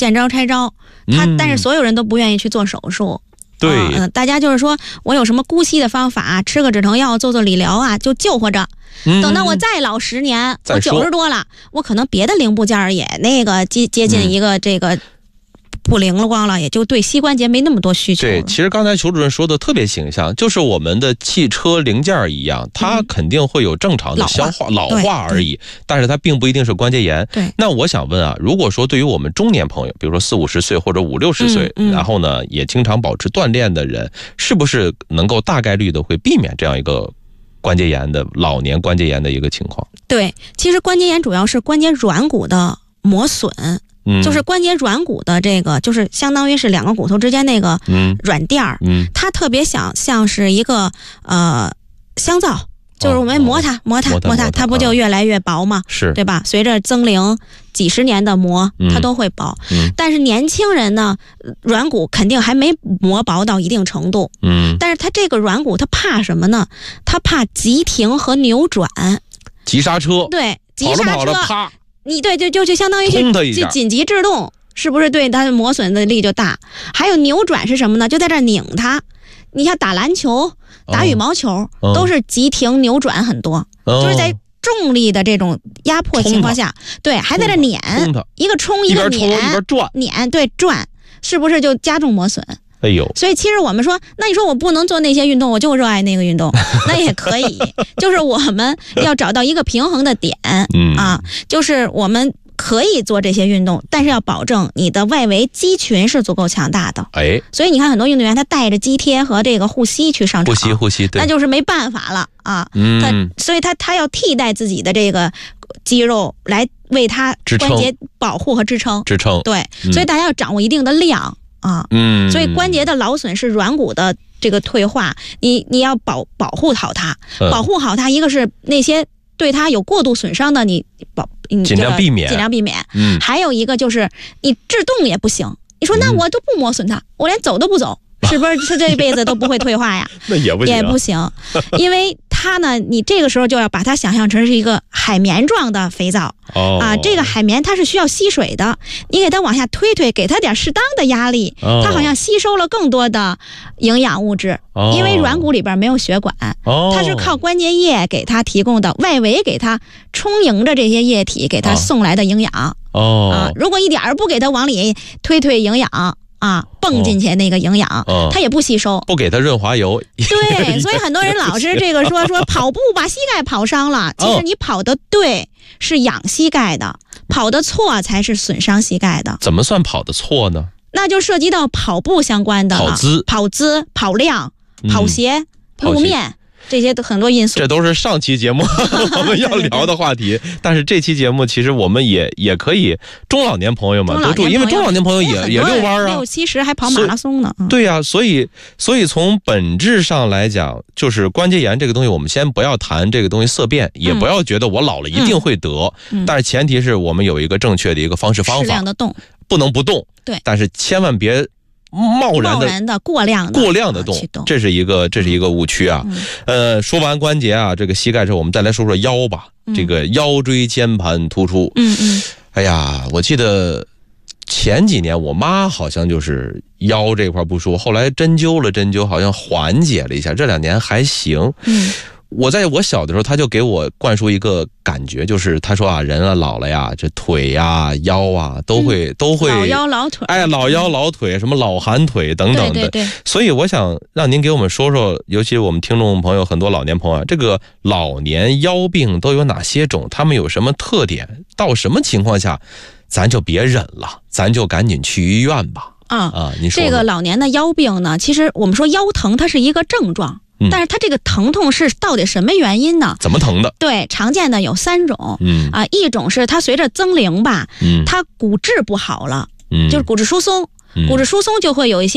见招拆招，但是所有人都不愿意去做手术。 对， 大家就是说我有什么姑息的方法，吃个止疼药，做理疗啊，就救活着。等到我再老10年，我90多了，我可能别的零部件也那个接近一个这个不灵了光了，也就对膝关节没那么多需求了。 对，其实刚才裘主任说的特别形象，就是我们的汽车零件一样，它肯定会有正常的消化、老化而已，但是它并不一定是关节炎。 对， 那我想问啊，如果说对于我们中年朋友，比如说40、50岁或者50、60岁，然后呢也经常保持锻炼的人，是不是能够大概率的会避免这样一个关节炎的老年关节炎的一个情况？ 对，其实关节炎主要是关节软骨的磨损。就是关节软骨的这个，就是相当于是两个骨头之间那个软垫儿，它特别像是一个香皂，就是我们磨它，它不就越来越薄吗？ 是， 对吧？随着增龄几十年的磨，它都会薄。但是年轻人呢，软骨肯定还没磨薄到一定程度。但是它这个软骨它怕什么呢？它怕急停和扭转。 急刹车。 对，急刹车。 跑着啪。 你对就相当于是紧急制动，是不是对它的磨损的力就大？还有扭转是什么呢？就在这拧它。你像打篮球、打羽毛球，都是急停扭转很多，就是在重力的这种压迫情况下，对，还在这碾，一个冲一个碾， 一边转， 碾对转，是不是就加重磨损？ 哎呦， 所以其实我们说，那你说我不能做那些运动，我就热爱那个运动，那也可以，就是我们要找到一个平衡的点，就是我们可以做这些运动，但是要保证你的外围肌群是足够强大的。所以你看很多运动员他带着肌贴和这个护膝去上场， 护膝，对， 那就是没办法了啊。所以他要替代自己的这个肌肉来为他关节保护和支撑。对，所以大家要掌握一定的量。所以关节的劳损是软骨的这个退化，你要保护好它，保护好它。一个是那些对它有过度损伤的，你尽量避免。 还有一个就是你制动也不行。你说那我都不磨损它，我连走都不走，是不是这辈子都不会退化呀？ 那也不行， 因为它呢，你这个时候就要把它想象成是一个海绵状的肥皂。这个海绵它是需要吸水的，你给它往下推，给它点适当的压力，它好像吸收了更多的营养物质。因为软骨里边没有血管，它是靠关节液给它提供的，外围给它充盈着这些液体，给它送来的营养。如果一点不给它往里推营养。蹦进去那个营养，它也不吸收， 不给它润滑油。 对，所以很多人老是这个说跑步把膝盖跑伤了，其实你跑的对是养膝盖的，跑的错才是损伤膝盖的。 怎么算跑的错呢？ 那就涉及到跑步相关的跑姿、跑量、跑鞋、路面。这些很多因素， 这都是上期节目我们要聊的话题。但是这期节目其实我们也可以中老年朋友们都注意，因为中老年朋友也遛弯啊 ，60、70还跑马拉松呢。 对呀，所以从本质上来讲，就是关节炎这个东西，我们先不要谈这个东西色变，也不要觉得我老了一定会得，但是前提是我们有一个正确的一个方式方法， 适量的动， 不能不动。 对， 但是千万别贸然的过量的动，这是一个误区啊。说完关节啊，这个膝盖之后，我们再来说说腰吧。这个腰椎间盘突出，哎呀，我记得前几年我妈好像就是腰这块不舒服，后来针灸了针灸，好像缓解了一下，这2年还行。我在我小的时候，他就给我灌输一个感觉，就是他说啊，人啊老了呀，这腿呀、腰啊都会老腰老腿， 老腰老腿，什么老寒腿等等的。 对。 所以我想让您给我们说说，尤其我们听众朋友很多老年朋友，这个老年腰病都有哪些种？他们有什么特点？到什么情况下，咱就别忍了，咱就赶紧去医院吧。你说这个老年的腰病呢，其实我们说腰疼，它是一个症状。但是它这个疼痛是到底什么原因呢？ 怎么疼的？ 对，常见的有3种。一种是它随着增龄吧，它骨质不好了，就是骨质疏松，骨质疏松就会有一些